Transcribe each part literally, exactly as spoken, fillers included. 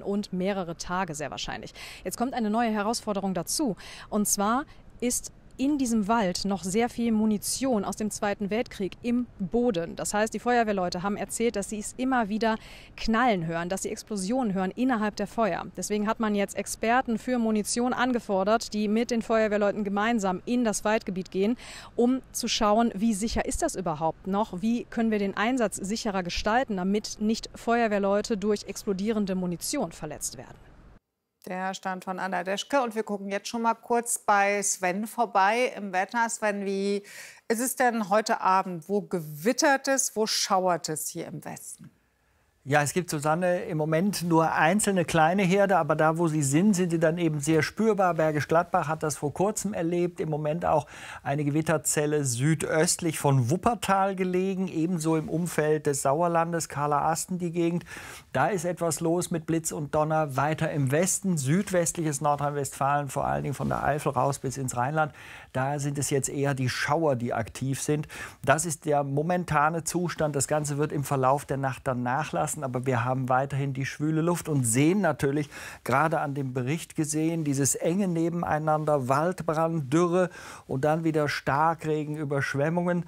und mehrere Tage sehr wahrscheinlich. Jetzt kommt eine neue Herausforderung dazu. Und zwar ist in diesem Wald noch sehr viel Munition aus dem Zweiten Weltkrieg im Boden. Das heißt, die Feuerwehrleute haben erzählt, dass sie es immer wieder knallen hören, dass sie Explosionen hören innerhalb der Feuer. Deswegen hat man jetzt Experten für Munition angefordert, die mit den Feuerwehrleuten gemeinsam in das Waldgebiet gehen, um zu schauen, wie sicher ist das überhaupt noch? Wie können wir den Einsatz sicherer gestalten, damit nicht Feuerwehrleute durch explodierende Munition verletzt werden. Der Stand von Anna Deschke. Und wir gucken jetzt schon mal kurz bei Sven vorbei im Wetter. Sven, wie ist es denn heute Abend? Wo gewittert es, wo schauert es hier im Westen? Ja, es gibt, Susanne, im Moment nur einzelne kleine Herde, aber da, wo sie sind, sind sie dann eben sehr spürbar. Bergisch Gladbach hat das vor kurzem erlebt. Im Moment auch eine Gewitterzelle südöstlich von Wuppertal gelegen, ebenso im Umfeld des Sauerlandes, Karla-Asten die Gegend. Da ist etwas los mit Blitz und Donner. Weiter im Westen, südwestliches Nordrhein-Westfalen, vor allen Dingen von der Eifel raus bis ins Rheinland. Da sind es jetzt eher die Schauer, die aktiv sind. Das ist der momentane Zustand. Das Ganze wird im Verlauf der Nacht dann nachlassen. Aber wir haben weiterhin die schwüle Luft und sehen natürlich, gerade an dem Bericht gesehen, dieses enge Nebeneinander, Waldbrand, Dürre und dann wieder Starkregen, Überschwemmungen.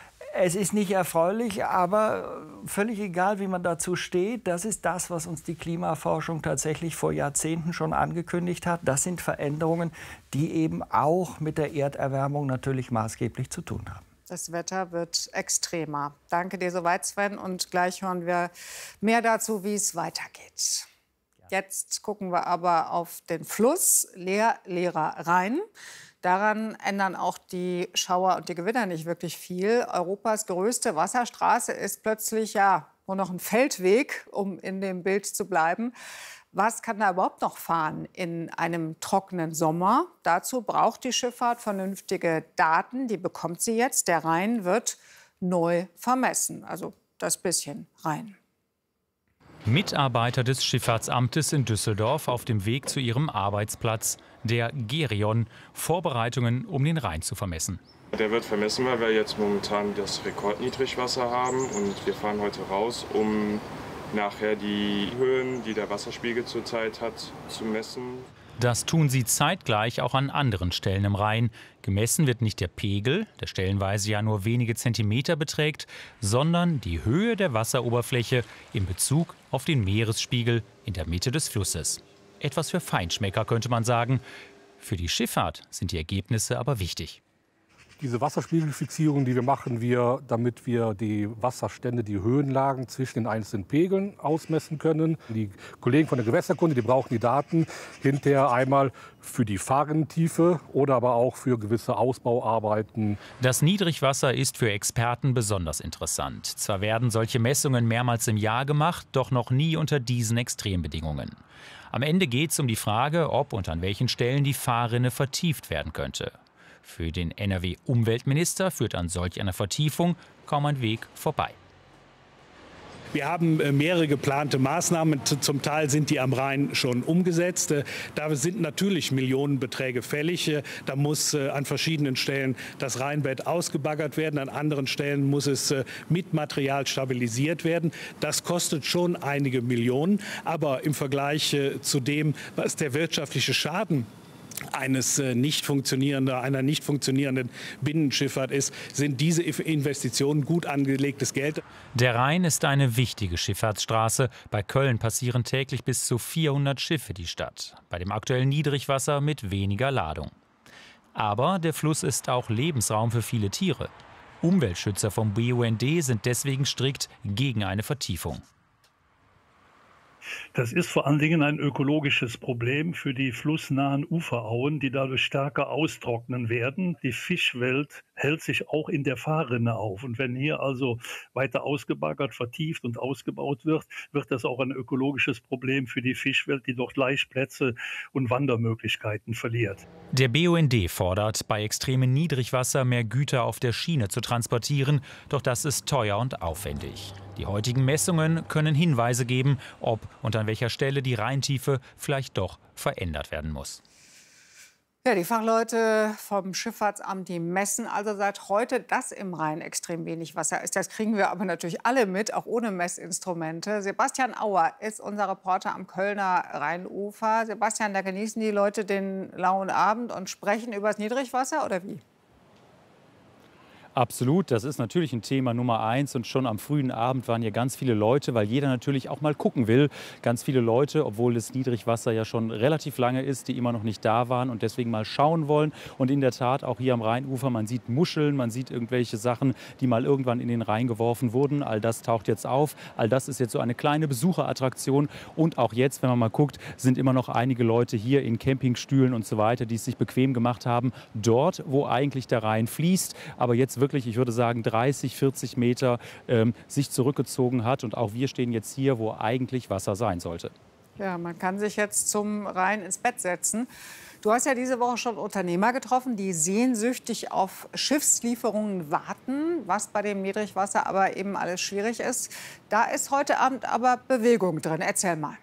Es ist nicht erfreulich, aber völlig egal, wie man dazu steht. Das ist das, was uns die Klimaforschung tatsächlich vor Jahrzehnten schon angekündigt hat. Das sind Veränderungen, die eben auch mit der Erderwärmung natürlich maßgeblich zu tun haben. Das Wetter wird extremer. Danke dir soweit, Sven. Und gleich hören wir mehr dazu, wie es weitergeht. Jetzt gucken wir aber auf den Fluss Leer-Leera Rhein. Daran ändern auch die Schauer und die Gewitter nicht wirklich viel. Europas größte Wasserstraße ist plötzlich ja nur noch ein Feldweg, um in dem Bild zu bleiben. Was kann da überhaupt noch fahren in einem trockenen Sommer? Dazu braucht die Schifffahrt vernünftige Daten. Die bekommt sie jetzt. Der Rhein wird neu vermessen, also das bisschen Rhein. Mitarbeiter des Schifffahrtsamtes in Düsseldorf auf dem Weg zu ihrem Arbeitsplatz, der Gerion. Vorbereitungen, um den Rhein zu vermessen. Der wird vermessen, weil wir jetzt momentan das Rekordniedrigwasser haben. Und wir fahren heute raus, um nachher die Höhen, die der Wasserspiegel zurzeit hat, zu messen. Das tun sie zeitgleich auch an anderen Stellen im Rhein. Gemessen wird nicht der Pegel, der stellenweise ja nur wenige Zentimeter beträgt, sondern die Höhe der Wasseroberfläche in Bezug auf den Meeresspiegel in der Mitte des Flusses. Etwas für Feinschmecker, könnte man sagen. Für die Schifffahrt sind die Ergebnisse aber wichtig. Diese Wasserspiegelfixierung, die wir machen, wir, damit wir die Wasserstände, die Höhenlagen zwischen den einzelnen Pegeln ausmessen können. Die Kollegen von der Gewässerkunde, die brauchen die Daten hinterher einmal für die Fahrrinntiefe oder aber auch für gewisse Ausbauarbeiten. Das Niedrigwasser ist für Experten besonders interessant. Zwar werden solche Messungen mehrmals im Jahr gemacht, doch noch nie unter diesen Extrembedingungen. Am Ende geht es um die Frage, ob und an welchen Stellen die Fahrrinne vertieft werden könnte. Für den N R W-Umweltminister führt an solch einer Vertiefung kaum ein Weg vorbei. Wir haben mehrere geplante Maßnahmen. Zum Teil sind die am Rhein schon umgesetzt. Da sind natürlich Millionenbeträge fällig. Da muss an verschiedenen Stellen das Rheinbett ausgebaggert werden. An anderen Stellen muss es mit Material stabilisiert werden. Das kostet schon einige Millionen. Aber im Vergleich zu dem, was der wirtschaftliche Schaden eines nicht funktionierender, einer nicht funktionierenden Binnenschifffahrt ist, sind diese Investitionen gut angelegtes Geld. Der Rhein ist eine wichtige Schifffahrtsstraße. Bei Köln passieren täglich bis zu vierhundert Schiffe die Stadt. Bei dem aktuellen Niedrigwasser mit weniger Ladung. Aber der Fluss ist auch Lebensraum für viele Tiere. Umweltschützer vom B U N D sind deswegen strikt gegen eine Vertiefung. Das ist vor allen Dingen ein ökologisches Problem für die flussnahen Uferauen, die dadurch stärker austrocknen werden. Die Fischwelt hält sich auch in der Fahrrinne auf. Und wenn hier also weiter ausgebaggert, vertieft und ausgebaut wird, wird das auch ein ökologisches Problem für die Fischwelt, die dort Laichplätze und Wandermöglichkeiten verliert. Der B U N D fordert, bei extremem Niedrigwasser mehr Güter auf der Schiene zu transportieren. Doch das ist teuer und aufwendig. Die heutigen Messungen können Hinweise geben, ob und an welcher Stelle die Rheintiefe vielleicht doch verändert werden muss. Ja, die Fachleute vom Schifffahrtsamt, die messen also seit heute, dass im Rhein extrem wenig Wasser ist. Das kriegen wir aber natürlich alle mit, auch ohne Messinstrumente. Sebastian Auer ist unser Reporter am Kölner Rheinufer. Sebastian, da genießen die Leute den lauen Abend und sprechen über das Niedrigwasser, oder wie? Absolut, das ist natürlich ein Thema Nummer eins. Und schon am frühen Abend waren hier ganz viele Leute, weil jeder natürlich auch mal gucken will. Ganz viele Leute, obwohl das Niedrigwasser ja schon relativ lange ist, die immer noch nicht da waren und deswegen mal schauen wollen. Und in der Tat auch hier am Rheinufer, man sieht Muscheln, man sieht irgendwelche Sachen, die mal irgendwann in den Rhein geworfen wurden. All das taucht jetzt auf. All das ist jetzt so eine kleine Besucherattraktion. Und auch jetzt, wenn man mal guckt, sind immer noch einige Leute hier in Campingstühlen und so weiter, die es sich bequem gemacht haben, dort, wo eigentlich der Rhein fließt. Aber jetzt wirklich, ich würde sagen, dreißig, vierzig Meter ähm, sich zurückgezogen hat. Und auch wir stehen jetzt hier, wo eigentlich Wasser sein sollte. Ja, man kann sich jetzt zum Rhein ins Bett setzen. Du hast ja diese Woche schon Unternehmer getroffen, die sehnsüchtig auf Schiffslieferungen warten, was bei dem Niedrigwasser aber eben alles schwierig ist. Da ist heute Abend aber Bewegung drin. Erzähl mal.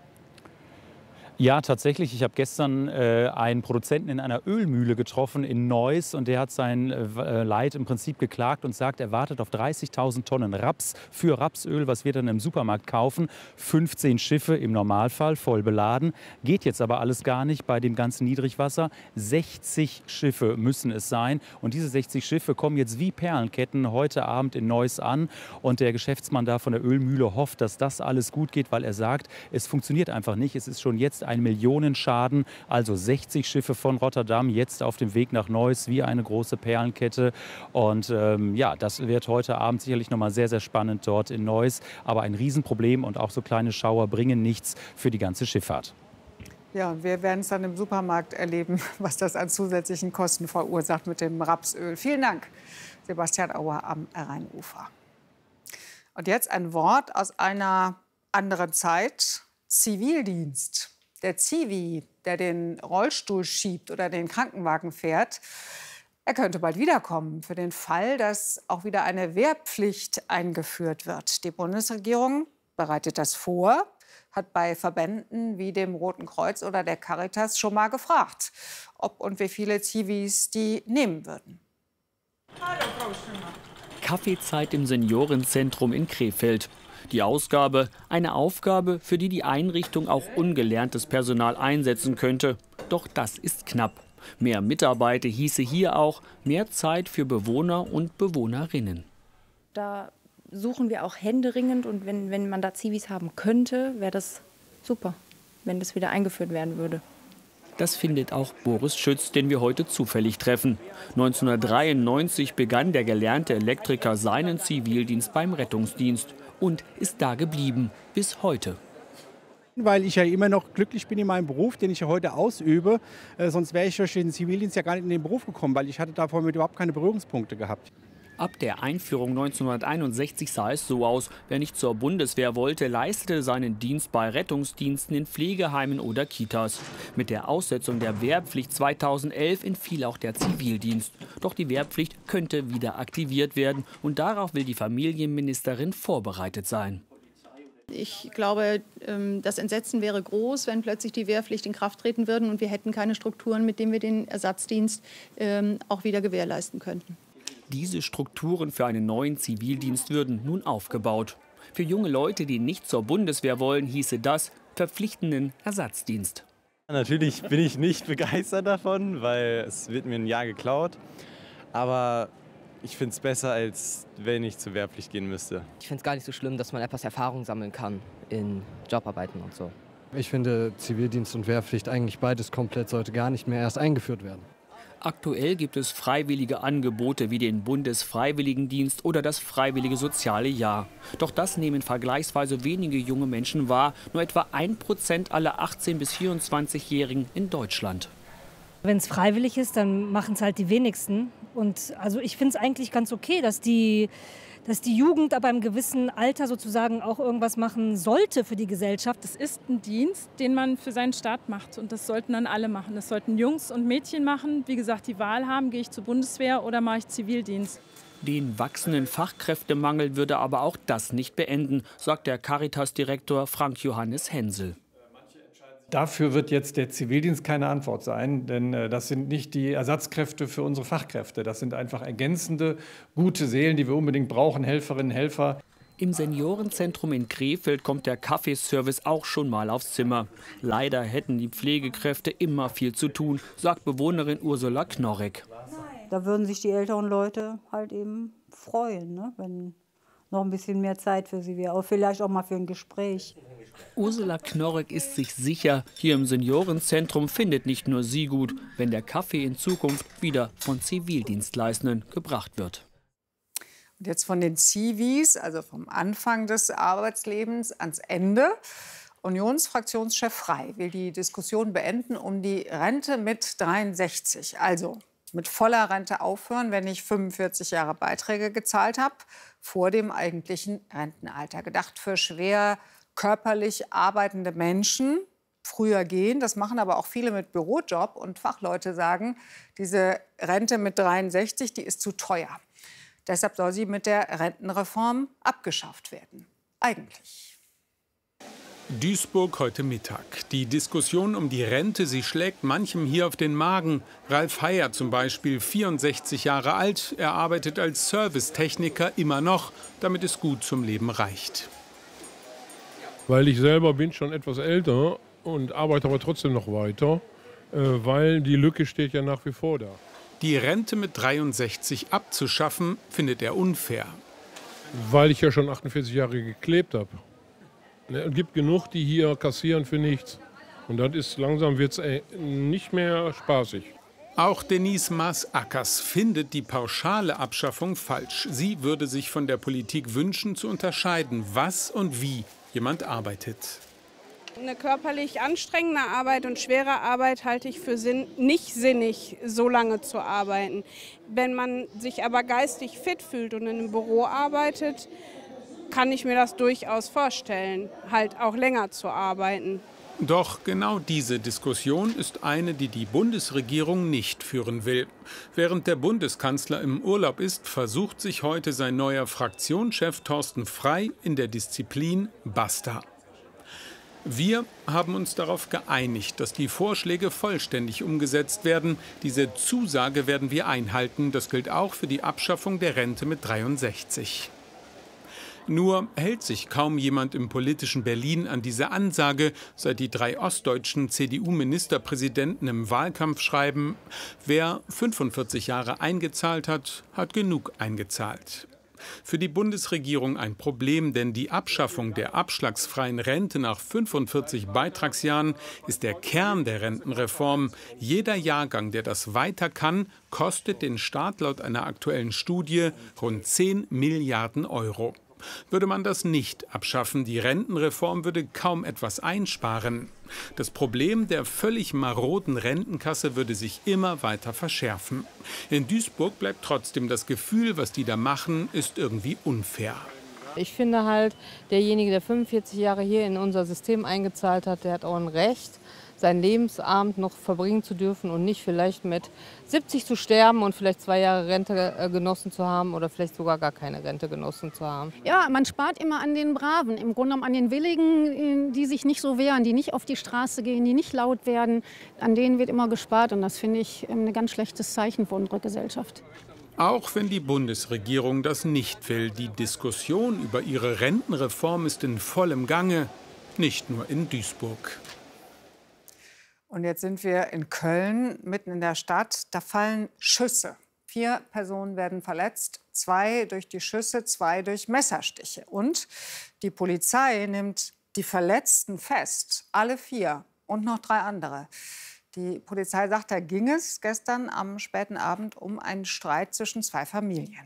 Ja, tatsächlich. Ich habe gestern äh, einen Produzenten in einer Ölmühle getroffen in Neuss und der hat sein äh, Leid im Prinzip geklagt und sagt, er wartet auf dreißigtausend Tonnen Raps für Rapsöl, was wir dann im Supermarkt kaufen. fünfzehn Schiffe im Normalfall voll beladen. Geht jetzt aber alles gar nicht bei dem ganzen Niedrigwasser. sechzig Schiffe müssen es sein und diese sechzig Schiffe kommen jetzt wie Perlenketten heute Abend in Neuss an und der Geschäftsmann da von der Ölmühle hofft, dass das alles gut geht, weil er sagt, es funktioniert einfach nicht. Es ist schon jetzt ein Millionenschaden, also sechzig Schiffe von Rotterdam jetzt auf dem Weg nach Neuss wie eine große Perlenkette. Und ähm, ja, das wird heute Abend sicherlich noch mal sehr, sehr spannend dort in Neuss. Aber ein Riesenproblem und auch so kleine Schauer bringen nichts für die ganze Schifffahrt. Ja, wir werden es dann im Supermarkt erleben, was das an zusätzlichen Kosten verursacht mit dem Rapsöl. Vielen Dank, Sebastian Auer am Rheinufer. Und jetzt ein Wort aus einer anderen Zeit: Zivildienst. Der Zivi, der den Rollstuhl schiebt oder den Krankenwagen fährt, er könnte bald wiederkommen für den Fall, dass auch wieder eine Wehrpflicht eingeführt wird. Die Bundesregierung bereitet das vor, hat bei Verbänden wie dem Roten Kreuz oder der Caritas schon mal gefragt, ob und wie viele Zivis die nehmen würden. Hallo, Frau Schimmer. Kaffeezeit im Seniorenzentrum in Krefeld. Die Ausgabe, eine Aufgabe, für die die Einrichtung auch ungelerntes Personal einsetzen könnte. Doch das ist knapp. Mehr Mitarbeiter hieße hier auch mehr Zeit für Bewohner und Bewohnerinnen. Da suchen wir auch händeringend und wenn, wenn man da Zivis haben könnte, wäre das super, wenn das wieder eingeführt werden würde. Das findet auch Boris Schütz, den wir heute zufällig treffen. neunzehnhundertdreiundneunzig begann der gelernte Elektriker seinen Zivildienst beim Rettungsdienst und ist da geblieben bis heute. Weil ich ja immer noch glücklich bin in meinem Beruf, den ich ja heute ausübe. Äh, sonst wäre ich durch den Zivildienst ja gar nicht in den Beruf gekommen, weil ich hatte davor mit überhaupt keine Berührungspunkte gehabt. Ab der Einführung neunzehnhunderteinundsechzig sah es so aus: Wer nicht zur Bundeswehr wollte, leistete seinen Dienst bei Rettungsdiensten in Pflegeheimen oder Kitas. Mit der Aussetzung der Wehrpflicht zweitausendelf entfiel auch der Zivildienst. Doch die Wehrpflicht könnte wieder aktiviert werden und darauf will die Familienministerin vorbereitet sein. Ich glaube, das Entsetzen wäre groß, wenn plötzlich die Wehrpflicht in Kraft treten würde und wir hätten keine Strukturen, mit denen wir den Ersatzdienst auch wieder gewährleisten könnten. Diese Strukturen für einen neuen Zivildienst würden nun aufgebaut. Für junge Leute, die nicht zur Bundeswehr wollen, hieße das verpflichtenden Ersatzdienst. Natürlich bin ich nicht begeistert davon, weil es wird mir ein Jahr geklaut. Aber ich finde es besser, als wenn ich zur Wehrpflicht gehen müsste. Ich finde es gar nicht so schlimm, dass man etwas Erfahrung sammeln kann in Jobarbeiten und so. Ich finde, Zivildienst und Wehrpflicht, eigentlich beides komplett, sollte gar nicht mehr erst eingeführt werden. Aktuell gibt es freiwillige Angebote wie den Bundesfreiwilligendienst oder das Freiwillige Soziale Jahr. Doch das nehmen vergleichsweise wenige junge Menschen wahr, nur etwa ein Prozent aller achtzehn- bis vierundzwanzigjährigen in Deutschland. Wenn es freiwillig ist, dann machen es halt die wenigsten. Und also ich finde es eigentlich ganz okay, dass die, dass die Jugend ab einem gewissen Alter sozusagen auch irgendwas machen sollte für die Gesellschaft. Das ist ein Dienst, den man für seinen Staat macht. Und das sollten dann alle machen. Das sollten Jungs und Mädchen machen. Wie gesagt, die Wahl haben, gehe ich zur Bundeswehr oder mache ich Zivildienst. Den wachsenden Fachkräftemangel würde aber auch das nicht beenden, sagt der Caritas-Direktor Frank Johannes Hensel. Dafür wird jetzt der Zivildienst keine Antwort sein, denn das sind nicht die Ersatzkräfte für unsere Fachkräfte. Das sind einfach ergänzende, gute Seelen, die wir unbedingt brauchen, Helferinnen, Helfer. Im Seniorenzentrum in Krefeld kommt der Kaffeeservice auch schon mal aufs Zimmer. Leider hätten die Pflegekräfte immer viel zu tun, sagt Bewohnerin Ursula Knorrek. Da würden sich die älteren Leute halt eben freuen, ne? Wenn noch ein bisschen mehr Zeit für sie wäre. Aber vielleicht auch mal für ein Gespräch. Ursula Knorrek ist sich sicher, hier im Seniorenzentrum findet nicht nur sie gut, wenn der Kaffee in Zukunft wieder von Zivildienstleistenden gebracht wird. Und jetzt von den Zivis, also vom Anfang des Arbeitslebens ans Ende. Unionsfraktionschef Frey will die Diskussion beenden um die Rente mit dreiundsechzig. Also mit voller Rente aufhören, wenn ich fünfundvierzig Jahre Beiträge gezahlt habe, vor dem eigentlichen Rentenalter. Gedacht für schwer körperlich arbeitende Menschen, früher gehen. Das machen aber auch viele mit Bürojob. Und Fachleute sagen, diese Rente mit dreiundsechzig, die ist zu teuer. Deshalb soll sie mit der Rentenreform abgeschafft werden. Eigentlich. Duisburg heute Mittag. Die Diskussion um die Rente, sie schlägt manchem hier auf den Magen. Ralf Heyer zum Beispiel, vierundsechzig Jahre alt. Er arbeitet als Servicetechniker immer noch, damit es gut zum Leben reicht. Weil ich selber bin schon etwas älter und arbeite aber trotzdem noch weiter, weil die Lücke steht ja nach wie vor da. Die Rente mit dreiundsechzig abzuschaffen, findet er unfair. Weil ich ja schon achtundvierzig Jahre geklebt habe. Es gibt genug, die hier kassieren für nichts. Und das ist langsam wird's nicht mehr spaßig. Auch Denise Maas-Ackers findet die pauschale Abschaffung falsch. Sie würde sich von der Politik wünschen, zu unterscheiden, was und wie jemand arbeitet. Eine körperlich anstrengende Arbeit und schwere Arbeit halte ich für sinn, nicht sinnig, so lange zu arbeiten. Wenn man sich aber geistig fit fühlt und in einem Büro arbeitet, kann ich mir das durchaus vorstellen, halt auch länger zu arbeiten. Doch genau diese Diskussion ist eine, die die Bundesregierung nicht führen will. Während der Bundeskanzler im Urlaub ist, versucht sich heute sein neuer Fraktionschef Thorsten Frey in der Disziplin Basta. Wir haben uns darauf geeinigt, dass die Vorschläge vollständig umgesetzt werden. Diese Zusage werden wir einhalten. Das gilt auch für die Abschaffung der Rente mit dreiundsechzig. Nur hält sich kaum jemand im politischen Berlin an diese Ansage, seit die drei ostdeutschen C D U-Ministerpräsidenten im Wahlkampf schreiben, wer fünfundvierzig Jahre eingezahlt hat, hat genug eingezahlt. Für die Bundesregierung ein Problem, denn die Abschaffung der abschlagsfreien Rente nach fünfundvierzig Beitragsjahren ist der Kern der Rentenreform. Jeder Jahrgang, der das weiter kann, kostet den Staat laut einer aktuellen Studie rund zehn Milliarden Euro. Würde man das nicht abschaffen, die Rentenreform würde kaum etwas einsparen. Das Problem der völlig maroden Rentenkasse würde sich immer weiter verschärfen. In Duisburg bleibt trotzdem das Gefühl, was die da machen, ist irgendwie unfair. Ich finde halt, derjenige, der fünfundvierzig Jahre hier in unser System eingezahlt hat, der hat auch ein Recht, seinen Lebensabend noch verbringen zu dürfen und nicht vielleicht mit siebzig zu sterben und vielleicht zwei Jahre Rente genossen zu haben oder vielleicht sogar gar keine Rente genossen zu haben. Ja, man spart immer an den Braven, im Grunde genommen an den Willigen, die sich nicht so wehren, die nicht auf die Straße gehen, die nicht laut werden. An denen wird immer gespart und das finde ich ein ganz schlechtes Zeichen für unsere Gesellschaft. Auch wenn die Bundesregierung das nicht will, die Diskussion über ihre Rentenreform ist in vollem Gange, nicht nur in Duisburg. Und jetzt sind wir in Köln, mitten in der Stadt. Da fallen Schüsse. Vier Personen werden verletzt, zwei durch die Schüsse, zwei durch Messerstiche. Und die Polizei nimmt die Verletzten fest, alle vier und noch drei andere. Die Polizei sagt, da ging es gestern am späten Abend um einen Streit zwischen zwei Familien.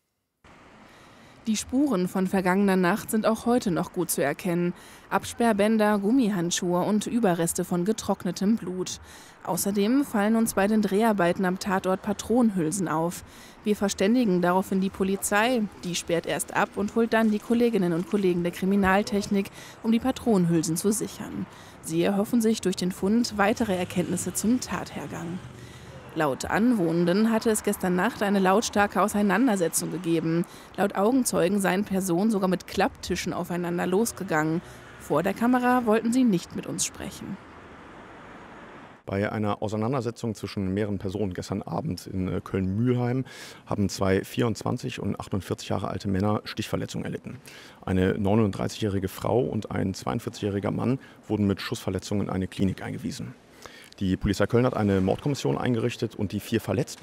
Die Spuren von vergangener Nacht sind auch heute noch gut zu erkennen. Absperrbänder, Gummihandschuhe und Überreste von getrocknetem Blut. Außerdem fallen uns bei den Dreharbeiten am Tatort Patronenhülsen auf. Wir verständigen daraufhin die Polizei. Die sperrt erst ab und holt dann die Kolleginnen und Kollegen der Kriminaltechnik, um die Patronenhülsen zu sichern. Sie erhoffen sich durch den Fund weitere Erkenntnisse zum Tathergang. Laut Anwohnenden hatte es gestern Nacht eine lautstarke Auseinandersetzung gegeben. Laut Augenzeugen seien Personen sogar mit Klapptischen aufeinander losgegangen. Vor der Kamera wollten sie nicht mit uns sprechen. Bei einer Auseinandersetzung zwischen mehreren Personen gestern Abend in Köln-Mülheim haben zwei vierundzwanzig und achtundvierzig Jahre alte Männer Stichverletzungen erlitten. Eine neununddreißigjährige Frau und ein zweiundvierzigjähriger Mann wurden mit Schussverletzungen in eine Klinik eingewiesen. Die Polizei Köln hat eine Mordkommission eingerichtet und die vier Verletzten